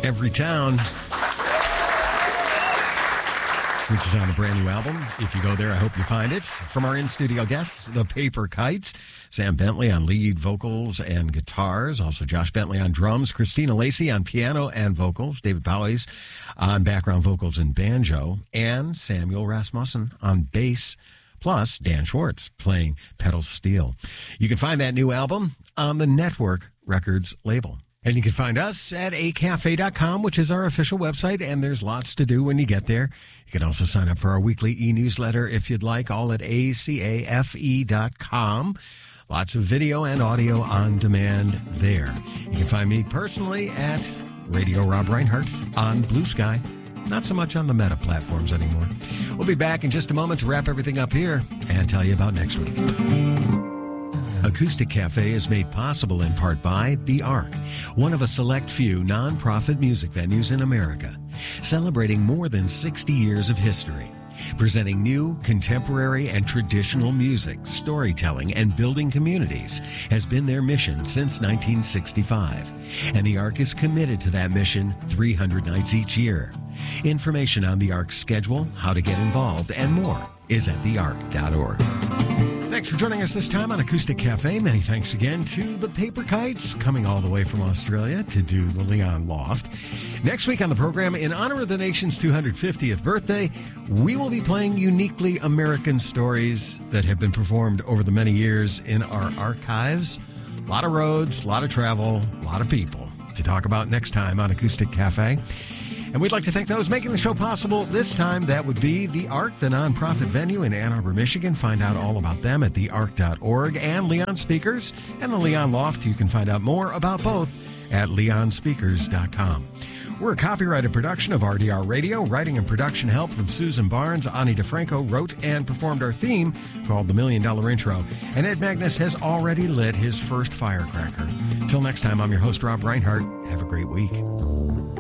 Every Town, which is on a brand new album. If you go there, I hope you find it. From our in-studio guests, the Paper Kites, Sam Bentley on lead vocals and guitars, also Josh Bentley on drums, Christina Lacey on piano and vocals, David Powys on background vocals and banjo, and Samuel Rasmussen on bass, plus Dan Schwartz playing pedal steel. You can find that new album on the Network Records label. And you can find us at acafe.com, which is our official website, and there's lots to do when you get there. You can also sign up for our weekly e-newsletter if you'd like, all at acafe.com. Lots of video and audio on demand there. You can find me personally at Radio Rob Reinhardt on Blue Sky. Not so much on the Meta platforms anymore. We'll be back in just a moment to wrap everything up here and tell you about next week. Acoustic Cafe is made possible in part by The Ark, one of a select few non-profit music venues in America, celebrating more than 60 years of history, presenting new, contemporary, and traditional music, storytelling, and building communities has been their mission since 1965, and The Ark is committed to that mission 300 nights each year. Information on The Ark's schedule, how to get involved, and more is at theark.org. Thanks for joining us this time on Acoustic Cafe. Many thanks again to the Paper Kites, coming all the way from Australia to do the Leon Loft. Next week on the program, in honor of the nation's 250th birthday, we will be playing uniquely American stories that have been performed over the many years in our archives. A lot of roads, a lot of travel, a lot of people to talk about next time on Acoustic Cafe. And we'd like to thank those making the show possible. This time, that would be The Ark, the nonprofit venue in Ann Arbor, Michigan. Find out all about them at theark.org, and Leon Speakers and the Leon Loft. You can find out more about both at leonspeakers.com. We're a copyrighted production of RDR Radio. Writing and production help from Susan Barnes. Ani DeFranco wrote and performed our theme called The $1 Million Intro. And Ed Magnus has already lit his first firecracker. Till next time, I'm your host, Rob Reinhardt. Have a great week.